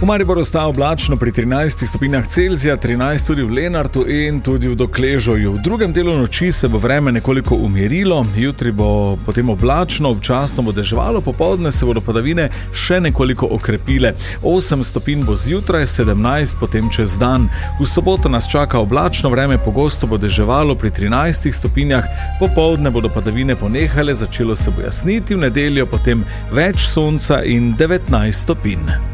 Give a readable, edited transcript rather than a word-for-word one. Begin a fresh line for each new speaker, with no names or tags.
V Mariboru sta oblačno pri 13 stopinjah Celzija, 13 tudi v Lenartu in tudi v Dokležovju. V drugem delu noči se bo vreme nekoliko umirilo, jutri bo potem oblačno, občasno bo deževalo, popoldne se bodo padavine še nekoliko okrepile. 8 stopinj bo zjutraj, 17 potem čez dan. V soboto nas čaka oblačno vreme, pogosto bo deževalo pri 13 stopinjah, popoldne bodo padavine ponehale, začelo se bo jasniti, v nedeljo potem več sonca in 19 stopinj.